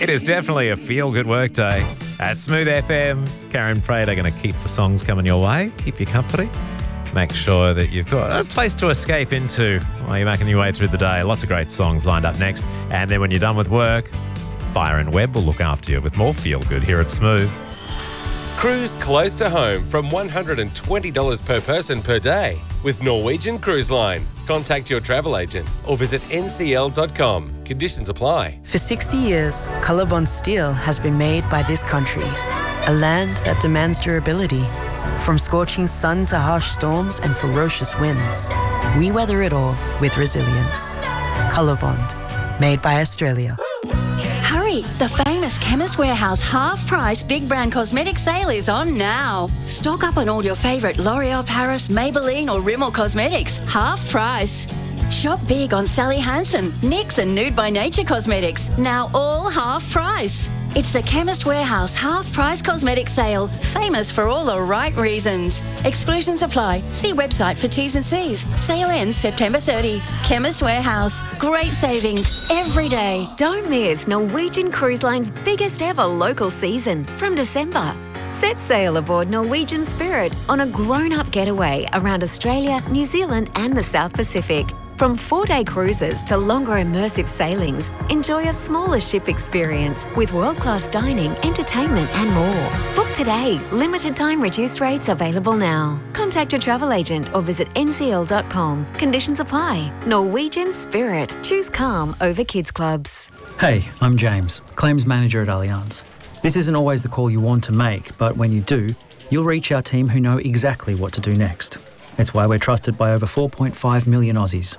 It is definitely a feel-good work day. At Smooth FM, Karen Prater going to keep the songs coming your way, keep you company. Make sure that you've got a place to escape into while you're making your way through the day. Lots of great songs lined up next. And then when you're done with work, Byron Webb will look after you with more feel-good here at Smooth. Cruise close to home from $120 per person per day with Norwegian Cruise Line. Contact your travel agent or visit ncl.com. Conditions apply. For 60 years, Colorbond steel has been made by this country, a land that demands durability. From scorching sun to harsh storms and ferocious winds, we weather it all with resilience. Colorbond, made by Australia. Hurry! The famous Chemist Warehouse half-price big brand cosmetic sale is on now. Stock up on all your favourite L'Oreal Paris, Maybelline or Rimmel cosmetics. Half price. Shop big on Sally Hansen, NYX and Nude by Nature cosmetics. Now all half price. It's the Chemist Warehouse half-price cosmetic sale. Famous for all the right reasons. Exclusions apply. See website for T's and C's. Sale ends September 30. Chemist Warehouse. Great savings every day. Don't miss Norwegian Cruise Line's biggest ever local season from December. Set sail aboard Norwegian Spirit on a grown-up getaway around Australia, New Zealand and the South Pacific. From 4-day cruises to longer immersive sailings, enjoy a smaller ship experience with world-class dining, entertainment and more. Book today. Limited time reduced rates available now. Contact your travel agent or visit ncl.com. Conditions apply. Norwegian Spirit. Choose calm over kids clubs. Hey, I'm James, Claims Manager at Allianz. This isn't always the call you want to make, but when you do, you'll reach our team who know exactly what to do next. It's why we're trusted by over 4.5 million Aussies.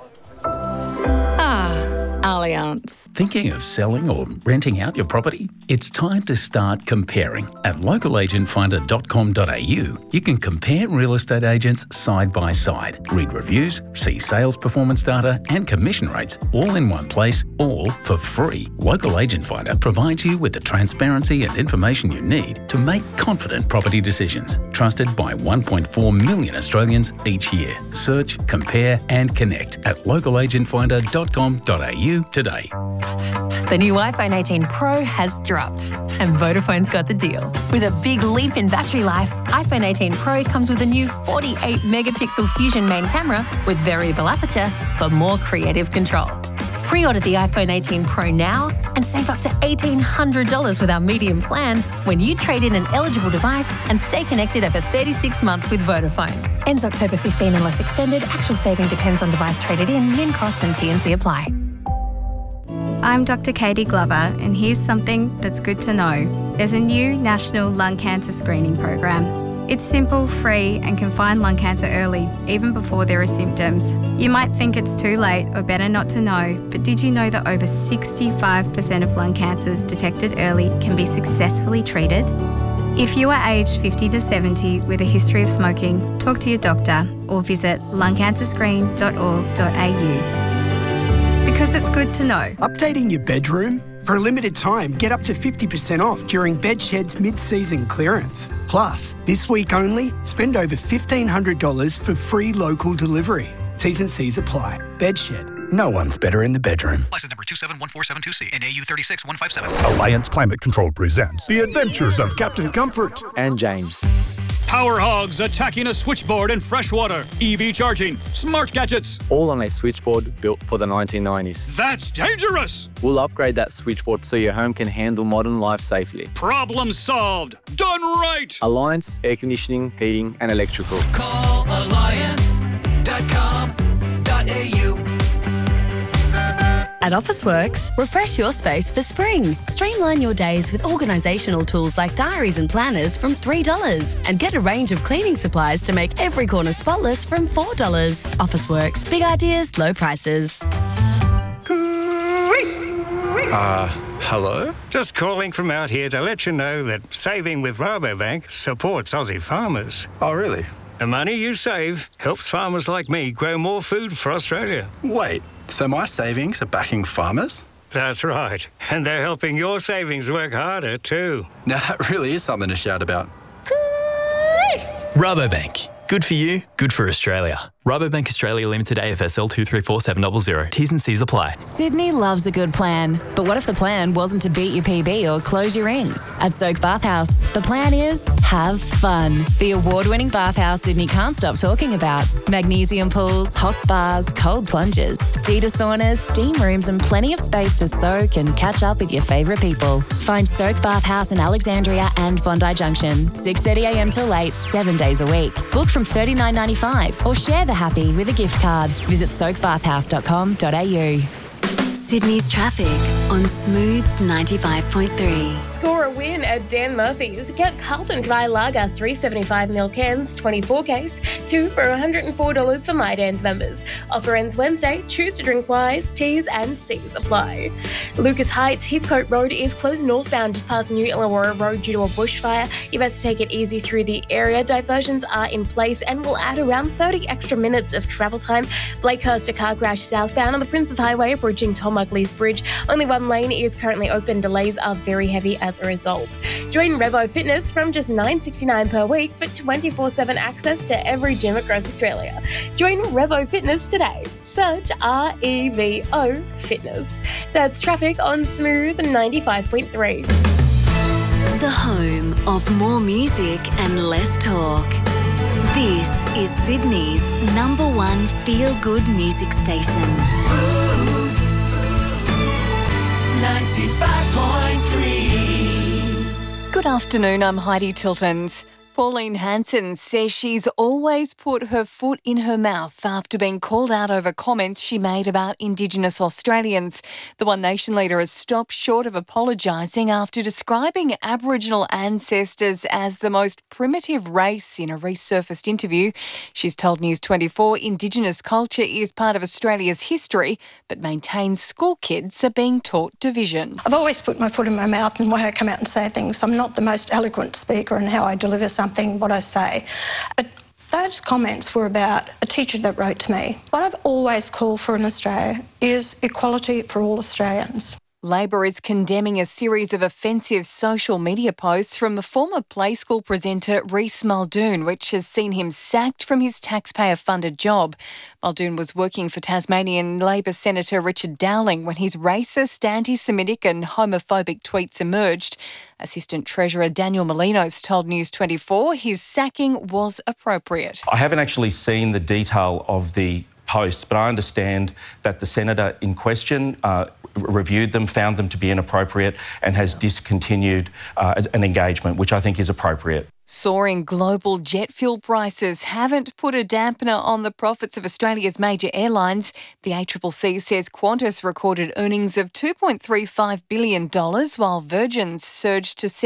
Allianz. Thinking of selling or renting out your property? It's time to start comparing. At localagentfinder.com.au, you can compare real estate agents side by side, read reviews, see sales performance data and commission rates all in one place, all for free. Local Agent Finder provides you with the transparency and information you need to make confident property decisions. Trusted by 1.4 million Australians each year. Search, compare and connect at localagentfinder.com.au today. The new iPhone 18 Pro has dropped, and Vodafone's got the deal. With a big leap in battery life, iPhone 18 Pro comes with a new 48-megapixel Fusion main camera with variable aperture for more creative control. Pre-order the iPhone 18 Pro now and save up to $1,800 with our medium plan when you trade in an eligible device and stay connected over 36 months with Vodafone. Ends October 15 unless extended. Actual saving depends on device traded in, min cost and T&C apply. I'm Dr. Katie Glover, and here's something that's good to know. There's a new national lung cancer screening program. It's simple, free, and can find lung cancer early, even before there are symptoms. You might think it's too late or better not to know, but did you know that over 65% of lung cancers detected early can be successfully treated? If you are aged 50 to 70 with a history of smoking, talk to your doctor or visit lungcancerscreen.org.au. Because it's good to know. Updating your bedroom? For a limited time, get up to 50% off during Bedshed's mid-season clearance. Plus, this week only, spend over $1,500 for free local delivery. T's and C's apply. Bedshed. No one's better in the bedroom. License number 271472C and AU 36157. Alliance Climate Control presents The Adventures of Captain Comfort and James. Power hogs attacking a switchboard in freshwater. EV charging. Smart gadgets. All on a switchboard built for the 1990s. That's dangerous. We'll upgrade that switchboard so your home can handle modern life safely. Problem solved. Done right. Alliance Air Conditioning, Heating and Electrical. Call alliance.com.au. At Officeworks, refresh your space for spring. Streamline your days with organisational tools like diaries and planners from $3 and get a range of cleaning supplies to make every corner spotless from $4. Officeworks, big ideas, low prices. Hello? Just calling from out here to let you know that saving with Rabobank supports Aussie farmers. Oh, really? The money you save helps farmers like me grow more food for Australia. Wait, so my savings are backing farmers? That's right. And they're helping your savings work harder too. Now that really is something to shout about. Rabobank. Good for you, good for Australia. Rabobank Australia Limited AFSL 234700. T's and C's apply. Sydney loves a good plan, but what if the plan wasn't to beat your PB or close your rings? At Soak Bathhouse, the plan is have fun. The award-winning bathhouse Sydney can't stop talking about. Magnesium pools, hot spas, cold plunges, cedar saunas, steam rooms and plenty of space to soak and catch up with your favourite people. Find Soak Bathhouse in Alexandria and Bondi Junction, 6:30am till 8, 7 days a week. Book from $39.95 or share the happy with a gift card. Visit soakbathhouse.com.au. Sydney's traffic on Smooth 95.3. Score a win at Dan Murphy's. Get Carlton Dry Lager 375ml cans, 24 case, 2 for $104 for My Dan's members. Offer ends Wednesday. Choose to drink wise. T's and C's apply. Lucas Heights, Heathcote Road is closed northbound just past New Illawarra Road due to a bushfire. You best take it easy through the area. Diversions are in place and will add around 30 extra minutes of travel time. Blakehurst, a car crash southbound on the Princes Highway approaching Tom Ugley's Bridge. Only one lane is currently open. Delays are very heavy as a result. Join Revo Fitness from just $9.69 per week for 24/7 access to every gym across Australia. Join Revo Fitness today. Search REVO Fitness. That's traffic on Smooth 95.3. The home of more music and less talk. This is Sydney's #1 feel-good music station. 95.3. Good afternoon, I'm Heidi Tiltons. Pauline Hanson says she's always put her foot in her mouth after being called out over comments she made about Indigenous Australians. The One Nation leader has stopped short of apologising after describing Aboriginal ancestors as the most primitive race in a resurfaced interview. She's told News 24 Indigenous culture is part of Australia's history, but maintains school kids are being taught division. I've always put my foot in my mouth in the way I come out and say things. I'm not the most eloquent speaker in how I deliver something, what I say. But those comments were about a teacher that wrote to me. What I've always called for in Australia is equality for all Australians. Labor is condemning a series of offensive social media posts from the former Play School presenter Rhys Muldoon, which has seen him sacked from his taxpayer-funded job. Muldoon was working for Tasmanian Labor Senator Richard Dowling when his racist, anti-Semitic and homophobic tweets emerged. Assistant Treasurer Daniel Molinos told News 24 his sacking was appropriate. I haven't actually seen the detail of the posts, but I understand that the senator in question reviewed them, found them to be inappropriate and has discontinued an engagement, which I think is appropriate. Soaring global jet fuel prices haven't put a dampener on the profits of Australia's major airlines. The ACCC says Qantas recorded earnings of $2.35 billion, while Virgin surged to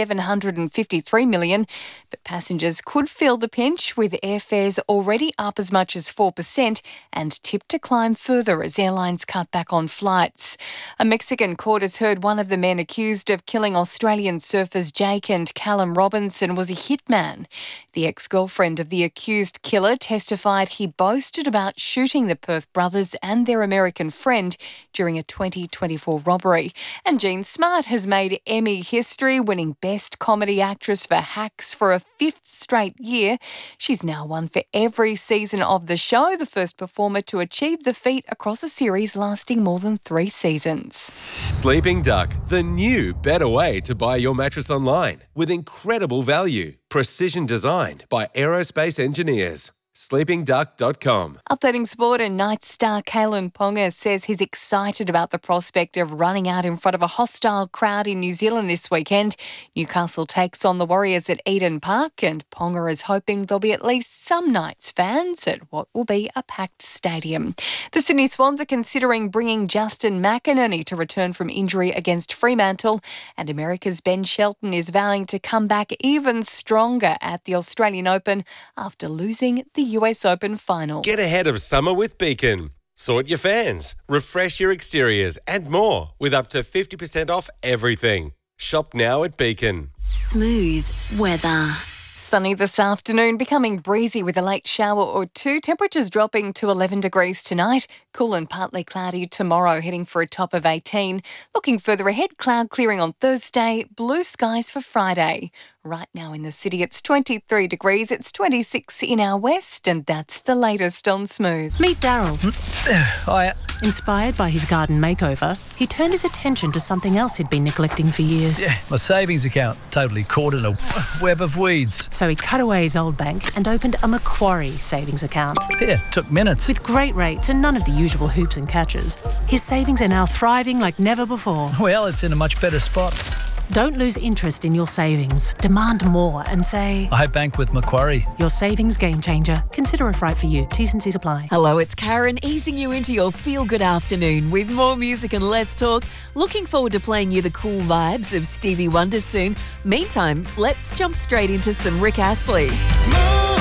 $753 million. But passengers could feel the pinch, with airfares already up as much as 4% and tipped to climb further as airlines cut back on flights. A Mexican court has heard one of the men accused of killing Australian surfers Jake and Callum Robinson was a hitman. The ex-girlfriend of the accused killer testified he boasted about shooting the Perth brothers and their American friend during a 2024 robbery. And Jean Smart has made Emmy history, winning Best Comedy Actress for Hacks for a 5th straight year. She's now won for every season of the show, the first performer to achieve the feat across a series lasting more than 3 seasons. Sleeping Duck, the new better way to buy your mattress online with incredible value. Precision designed by aerospace engineers. sleepingduck.com. Updating sport, and Knights star Kalen Ponga says he's excited about the prospect of running out in front of a hostile crowd in New Zealand this weekend. Newcastle takes on the Warriors at Eden Park, and Ponga is hoping there'll be at least some Knights fans at what will be a packed stadium. The Sydney Swans are considering bringing Justin McInerney to return from injury against Fremantle, and America's Ben Shelton is vowing to come back even stronger at the Australian Open after losing the US Open final. Get ahead of summer with Beacon. Sort your fans, refresh your exteriors and more with up to 50% off everything. Shop now at Beacon. Smooth weather. Sunny this afternoon, becoming breezy with a late shower or two. Temperatures dropping to 11 degrees tonight. Cool and partly cloudy tomorrow, heading for a top of 18. Looking further ahead, cloud clearing on Thursday, blue skies for Friday. Right now in the city, it's 23 degrees. It's 26 in our west, and that's the latest on Smooth. Meet Daryl. Hiya. Inspired by his garden makeover, he turned his attention to something else he'd been neglecting for years. Yeah, my savings account, totally caught in a web of weeds. So he cut away his old bank and opened a Macquarie savings account. Yeah, took minutes. With great rates and none of the usual hoops and catches, his savings are now thriving like never before. Well, it's in a much better spot. Don't lose interest in your savings. Demand more and say, I bank with Macquarie. Your savings game changer. Consider if right for you. T's and C's apply. Hello, it's Karen, easing you into your feel-good afternoon with more music and less talk. Looking forward to playing you the cool vibes of Stevie Wonder soon. Meantime, let's jump straight into some Rick Astley. Smooth.